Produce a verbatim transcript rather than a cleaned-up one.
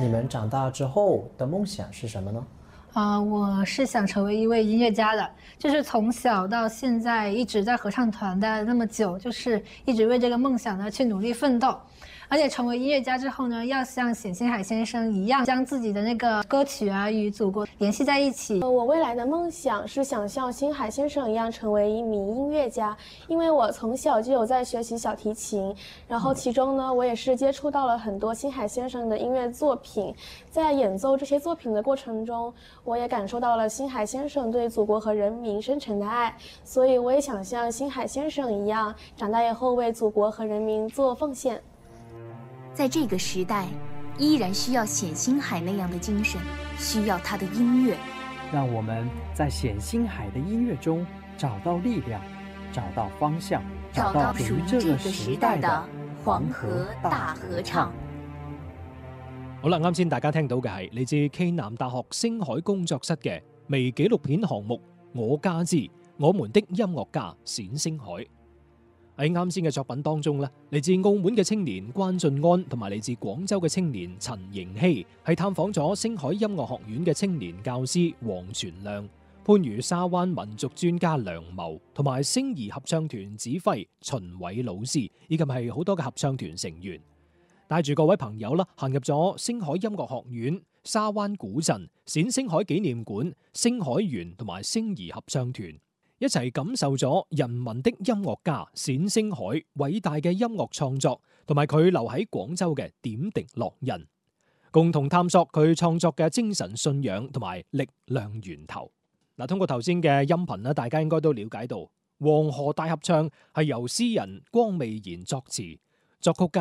你们长大之后的梦想是什么呢？ 啊、呃我是想成为一位音乐家的，就是从小到现在一直在合唱团待了那么久，就是一直为这个梦想呢去努力奋斗。而且成为音乐家之后呢，要像冼星海先生一样，将自己的那个歌曲啊与祖国联系在一起。 呃，我未来的梦想是想像星海先生一样成为一名音乐家，因为我从小就有在学习小提琴，然后其中呢，我也是接触到了很多星海先生的音乐作品，在演奏这些作品的过程中，我也感受到了星海先生对祖国和人民深沉的爱，所以我也想像星海先生一样，长大以后为祖国和人民做奉献。 在这个时代，依然需要冼星海那样的精神，需要他的音乐。 让我们在冼星海的音乐中找到力量，找到方向， 找到属于这个時代的黃河大合唱。 好啦，啱先大家聽到嘅係嚟自暨南大學星海工作室嘅微紀錄片項目《我家之我們的音樂家冼星海》。喺啱先嘅作品當中咧，嚟自澳門嘅青年關俊安同埋嚟自廣州嘅青年陳盈希係探訪咗星海音樂學院嘅青年教師黃全亮、番禺沙灣民族專家梁謀同埋星兒合唱團指揮秦偉老師，以及係好多嘅合唱團成員，帶住各位朋友啦，行入咗星海音樂學院、沙灣古鎮、冼星海紀念館、星海園同埋星兒合唱團，一齊感受咗人民的音樂家冼星海偉大嘅音樂創作，同埋佢留喺廣州嘅點滴烙印，共同探索佢創作嘅精神信仰同埋力量源頭。嗱，通過頭先嘅音頻咧，大家應該都了解到，黃河大合唱係由詩人光未然作詞，作曲家